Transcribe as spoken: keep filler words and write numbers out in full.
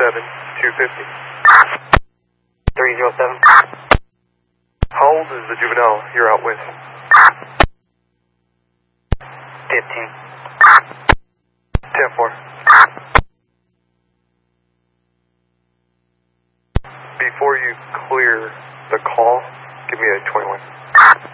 seven, two fifty. three zero seven. How old is the juvenile you're out with? fifteen. ten four. Before you clear the call, give me a twenty-one.